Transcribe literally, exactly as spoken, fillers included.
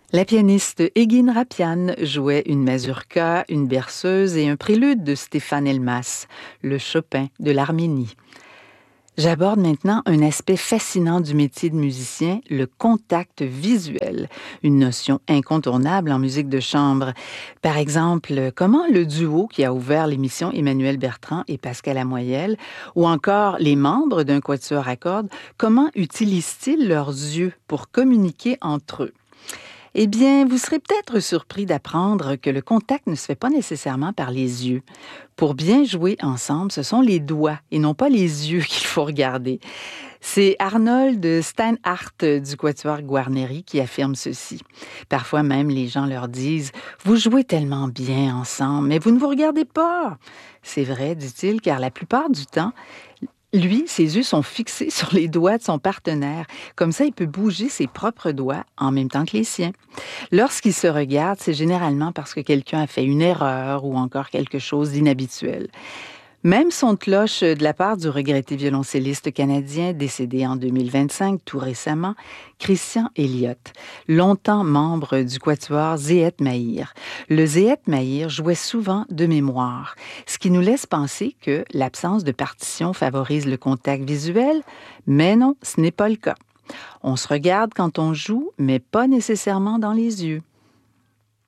La pianiste Egin Rapian jouait une mazurka, une berceuse et un prélude de Stéphane Elmas, le Chopin de l'Arménie. J'aborde maintenant un aspect fascinant du métier de musicien, le contact visuel, une notion incontournable en musique de chambre. Par exemple, comment le duo qui a ouvert l'émission Emmanuel Bertrand et Pascal Lamoyelle, ou encore les membres d'un quatuor à cordes, comment utilisent-ils leurs yeux pour communiquer entre eux? Eh bien, vous serez peut-être surpris d'apprendre que le contact ne se fait pas nécessairement par les yeux. Pour bien jouer ensemble, ce sont les doigts et non pas les yeux qu'il faut regarder. C'est Arnold Steinhardt du Quatuor Guarneri qui affirme ceci. Parfois même, les gens leur disent « Vous jouez tellement bien ensemble, mais vous ne vous regardez pas ». C'est vrai, dit-il, car la plupart du temps, lui, ses yeux sont fixés sur les doigts de son partenaire. Comme ça, il peut bouger ses propres doigts en même temps que les siens. Lorsqu'ils se regardent, c'est généralement parce que quelqu'un a fait une erreur ou encore quelque chose d'inhabituel. Même son de cloche de la part du regretté violoncelliste canadien décédé en deux mille vingt-cinq, tout récemment, Christian Elliott, longtemps membre du quatuor Zehet Mahir. Le Zehet Mahir jouait souvent de mémoire, ce qui nous laisse penser que l'absence de partition favorise le contact visuel, mais non, ce n'est pas le cas. On se regarde quand on joue, mais pas nécessairement dans les yeux.